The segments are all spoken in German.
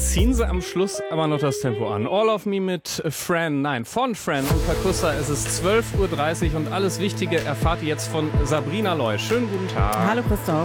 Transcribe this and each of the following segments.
ziehen sie am Schluss aber noch das Tempo an. All of Me mit von Fran und Perkussa. Es ist 12:30 Uhr und alles Wichtige erfahrt ihr jetzt von Sabrina Loy. Schönen guten Tag. Hallo Christoph.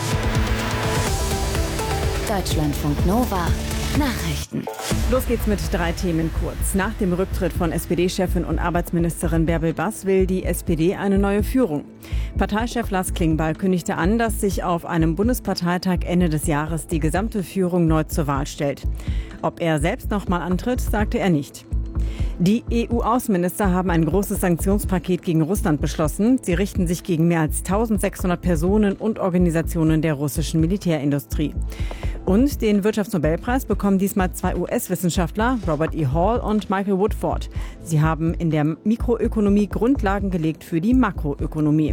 Deutschlandfunk Nova. Nachrichten. Los geht's mit 3 Themen kurz. Nach dem Rücktritt von SPD-Chefin und Arbeitsministerin Bärbel Bass will die SPD eine neue Führung. Parteichef Lars Klingbeil kündigte an, dass sich auf einem Bundesparteitag Ende des Jahres die gesamte Führung neu zur Wahl stellt. Ob er selbst nochmal antritt, sagte er nicht. Die EU-Außenminister haben ein großes Sanktionspaket gegen Russland beschlossen. Sie richten sich gegen mehr als 1600 Personen und Organisationen der russischen Militärindustrie. Und den Wirtschaftsnobelpreis bekommen diesmal 2 US-Wissenschaftler, Robert E. Hall und Michael Woodford. Sie haben in der Mikroökonomie Grundlagen gelegt für die Makroökonomie.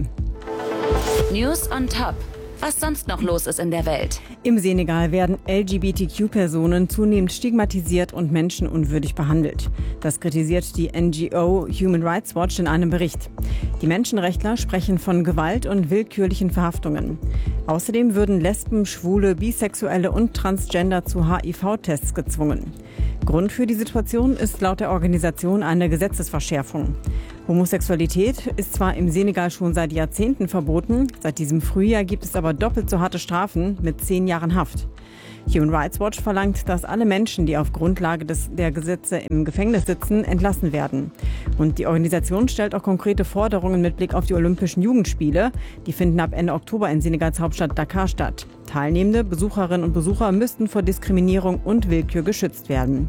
News on Top. Was sonst noch los ist in der Welt. Im Senegal werden LGBTQ-Personen zunehmend stigmatisiert und menschenunwürdig behandelt. Das kritisiert die NGO Human Rights Watch in einem Bericht. Die Menschenrechtler sprechen von Gewalt und willkürlichen Verhaftungen. Außerdem würden Lesben, Schwule, Bisexuelle und Transgender zu HIV-Tests gezwungen. Grund für die Situation ist laut der Organisation eine Gesetzesverschärfung. Homosexualität ist zwar im Senegal schon seit Jahrzehnten verboten, seit diesem Frühjahr gibt es aber doppelt so harte Strafen mit 10 Jahren Haft. Human Rights Watch verlangt, dass alle Menschen, die auf Grundlage der Gesetze im Gefängnis sitzen, entlassen werden. Und die Organisation stellt auch konkrete Forderungen mit Blick auf die Olympischen Jugendspiele. Die finden ab Ende Oktober in Senegals Hauptstadt Dakar statt. Teilnehmende Besucherinnen und Besucher müssten vor Diskriminierung und Willkür geschützt werden.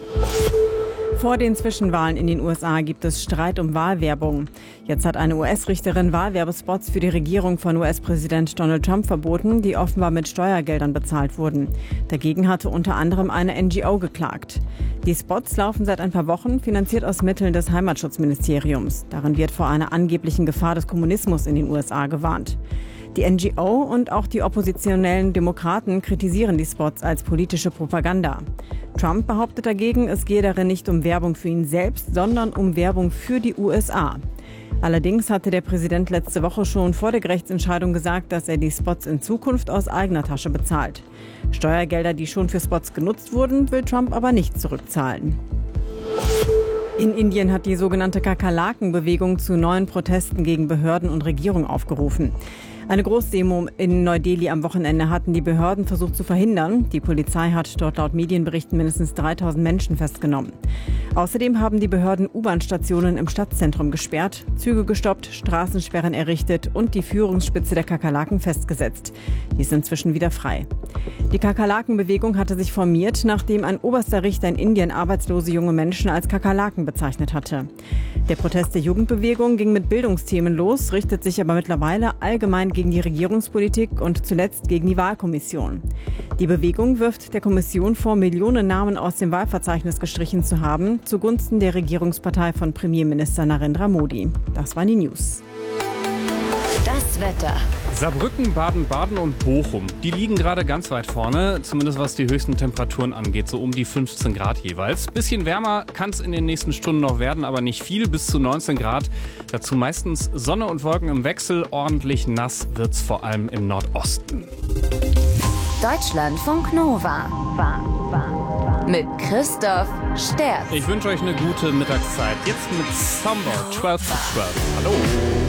Vor den Zwischenwahlen in den USA gibt es Streit um Wahlwerbung. Jetzt hat eine US-Richterin Wahlwerbespots für die Regierung von US-Präsident Donald Trump verboten, die offenbar mit Steuergeldern bezahlt wurden. Dagegen hatte unter anderem eine NGO geklagt. Die Spots laufen seit ein paar Wochen, finanziert aus Mitteln des Heimatschutzministeriums. Darin wird vor einer angeblichen Gefahr des Kommunismus in den USA gewarnt. Die NGO und auch die oppositionellen Demokraten kritisieren die Spots als politische Propaganda. Trump behauptet dagegen, es gehe darin nicht um Werbung für ihn selbst, sondern um Werbung für die USA. Allerdings hatte der Präsident letzte Woche schon vor der Gerichtsentscheidung gesagt, dass er die Spots in Zukunft aus eigener Tasche bezahlt. Steuergelder, die schon für Spots genutzt wurden, will Trump aber nicht zurückzahlen. In Indien hat die sogenannte Kakerlaken-Bewegung zu neuen Protesten gegen Behörden und Regierung aufgerufen. Eine Großdemo in Neu-Delhi am Wochenende hatten die Behörden versucht zu verhindern. Die Polizei hat dort laut Medienberichten mindestens 3000 Menschen festgenommen. Außerdem haben die Behörden U-Bahn-Stationen im Stadtzentrum gesperrt, Züge gestoppt, Straßensperren errichtet und die Führungsspitze der Kakerlaken festgesetzt. Die ist inzwischen wieder frei. Die Kakerlaken-Bewegung hatte sich formiert, nachdem ein oberster Richter in Indien arbeitslose junge Menschen als Kakerlaken bezeichnet hatte. Der Protest der Jugendbewegung ging mit Bildungsthemen los, richtet sich aber mittlerweile allgemein gegen die Regierungspolitik und zuletzt gegen die Wahlkommission. Die Bewegung wirft der Kommission vor, Millionen Namen aus dem Wahlverzeichnis gestrichen zu haben, zugunsten der Regierungspartei von Premierminister Narendra Modi. Das waren die News. Das Wetter. Saarbrücken, Baden-Baden und Bochum, die liegen gerade ganz weit vorne, zumindest was die höchsten Temperaturen angeht, so um die 15 Grad jeweils. Bisschen wärmer kann es in den nächsten Stunden noch werden, aber nicht viel, bis zu 19 Grad. Dazu meistens Sonne und Wolken im Wechsel, ordentlich nass wird's vor allem im Nordosten. Deutschlandfunk Nova. Mit Christoph Sterz. Ich wünsche euch eine gute Mittagszeit. Jetzt mit Summer 12 to 12. Hallo.